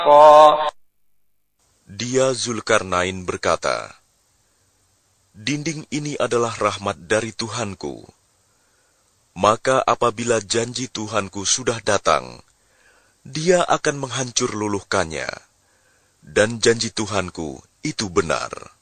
Dia Zulkarnain berkata, "Dinding ini adalah rahmat dari Tuhanku. Maka apabila janji Tuhanku sudah datang, Dia akan menghancur luluhkannya. Dan janji Tuhanku itu benar."